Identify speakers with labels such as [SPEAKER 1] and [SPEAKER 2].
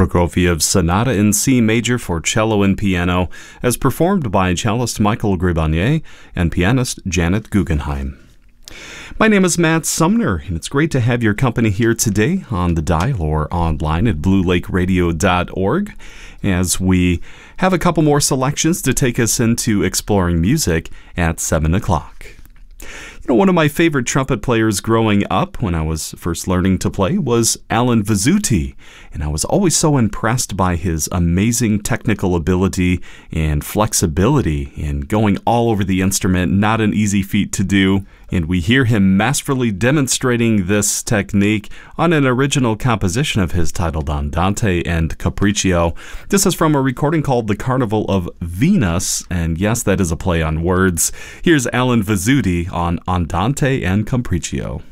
[SPEAKER 1] Prokofiev's Sonata in C Major for Cello and Piano, as performed by cellist Michael Gribanier and pianist Janet Guggenheim. My name is Matt Sumner, and it's great to have your company here today on the dial or online at bluelakeradio.org as we have a couple more selections to take us into exploring music at 7 o'clock. One of my favorite trumpet players growing up when I was first learning to play was Alan Vizzuti, and I was always so impressed by his amazing technical ability and flexibility in going all over the instrument, not an easy feat to do, and we hear him masterfully demonstrating this technique on an original composition of his titled Andante and Capriccio. This is from a recording called The Carnival of Venus, and yes, that is a play on words. Here's Alan Vizzuti on Andante and Capriccio.